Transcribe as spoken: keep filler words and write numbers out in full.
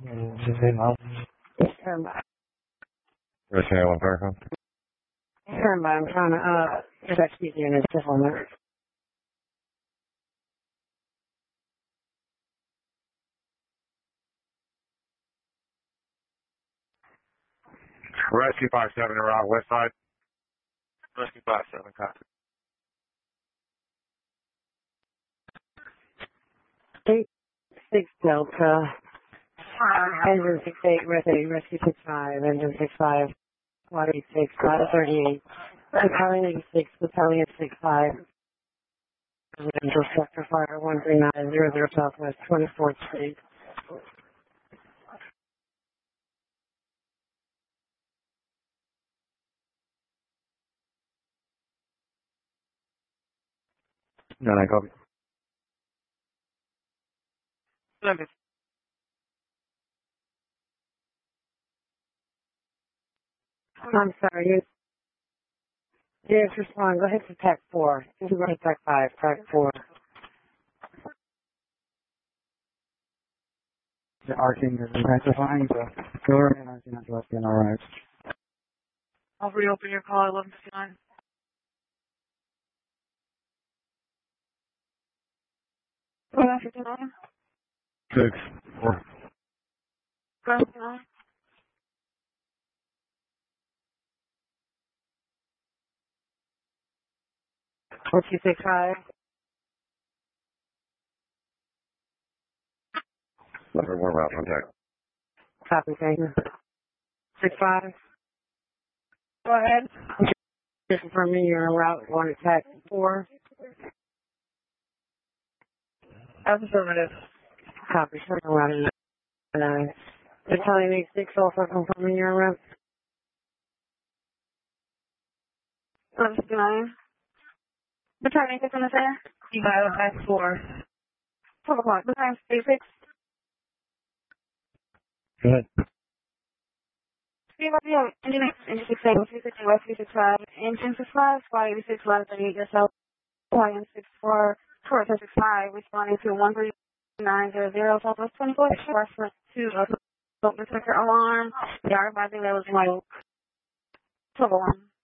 Standby. Rescue one Paracom. Standby. I'm trying to, uh, get that speed unit stiff on there. Rescue five seven around west side. Rescue five seven, copy. Eight six Delta. Engine six eight, rescue, rescue six five, engine six five, water eight six, water thirty-eight, battalion eighty-six, battalion six five, residential sector fire one three nine zero zero southwest twenty-fourth Street. No, I copy. I'm sorry, you, yes, respond, go ahead to T A C four, you can go to T A C five, T A C four. The arcing is intensifying, so go remain arcing until S P N arrives. I'll reopen your call at eleven fifty-nine. eleven fifty-nine? Six. Four. eleven fifty-nine? four two six five, Leopard warm out, contact. copy, thank you. six five, Go ahead. just confirm me you're en route, one to T A C four, That's affirmative. copy, sure, en route, uh, battalion eighty-six, also confirming you're en route. eleven fifty-nine? The time is going to say? You got it at four. twelve o'clock. The time's eighty-six. Go ahead. Speed up, yeah. Engine engine six eight, three sixty west, three six five. Engine six five, squad eighty-six, line thirty-eight, yourself. Battalion six four, Tour six five, responding to one three nine zero zero, southwest twenty-four, reference to a smoke detector alarm. The R five thing that was my twelve oh one.